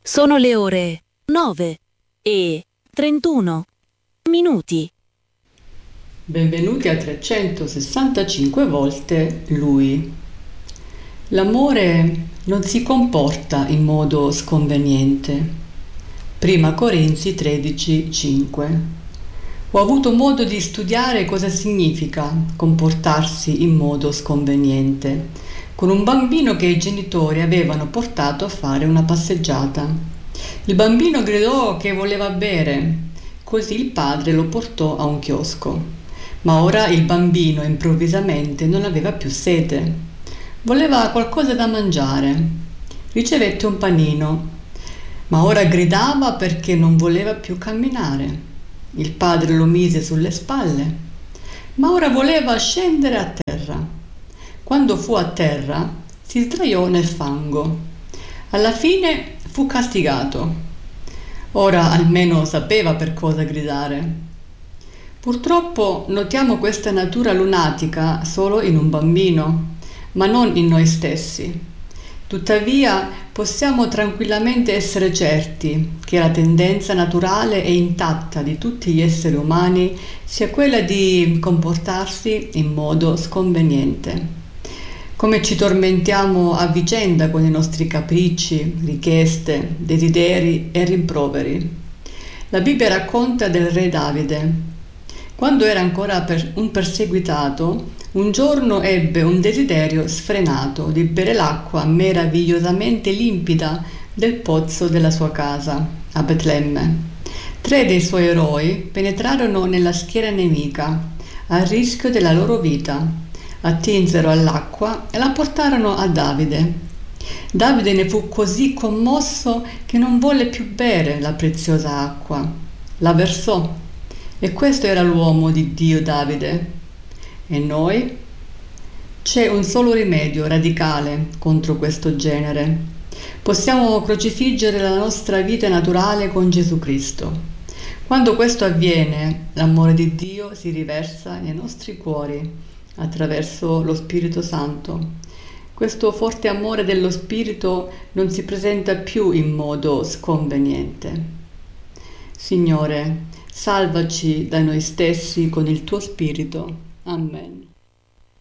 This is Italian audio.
Sono le ore 9:31. Benvenuti a 365 volte lui. L'amore non si comporta in modo sconveniente. Prima Corinzi 13:5. Ho avuto modo di studiare cosa significa comportarsi in modo sconveniente con un bambino che i genitori avevano portato a fare una passeggiata. Il bambino gridò che voleva bere, così il padre lo portò a un chiosco. Ma ora il bambino improvvisamente non aveva più sete. Voleva qualcosa da mangiare. Ricevette un panino, ma ora gridava perché non voleva più camminare. Il padre lo mise sulle spalle, ma ora voleva scendere a terra. Quando fu a terra, si sdraiò nel fango. Alla fine fu castigato. Ora almeno sapeva per cosa gridare. Purtroppo notiamo questa natura lunatica solo in un bambino, ma non in noi stessi. Tuttavia possiamo tranquillamente essere certi che la tendenza naturale e intatta di tutti gli esseri umani sia quella di comportarsi in modo sconveniente. Come ci tormentiamo a vicenda con i nostri capricci, richieste, desideri e rimproveri. La Bibbia racconta del re Davide. Quando era ancora un perseguitato, un giorno ebbe un desiderio sfrenato di bere l'acqua meravigliosamente limpida del pozzo della sua casa, a Betlemme. 3 dei suoi eroi penetrarono nella schiera nemica, a rischio della loro vita. Attinsero all'acqua e la portarono a Davide. Davide ne fu così commosso che non volle più bere la preziosa acqua. La versò. E questo era l'uomo di Dio Davide. E noi? C'è un solo rimedio radicale contro questo genere. Possiamo crocifiggere la nostra vita naturale con Gesù Cristo. Quando questo avviene, l'amore di Dio si riversa nei nostri cuori attraverso lo Spirito Santo. Questo forte amore dello Spirito non si presenta più in modo sconveniente. Signore, salvaci da noi stessi con il tuo Spirito. Amen.